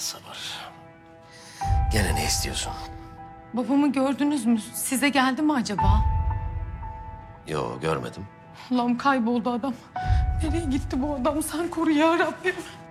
sabır. Gene ne istiyorsun? Babamı gördünüz mü? Size geldi mi acaba? Yo, görmedim. Allah'ım kayboldu adam. Nereye gitti bu adam? Sen koru ya Rabbim.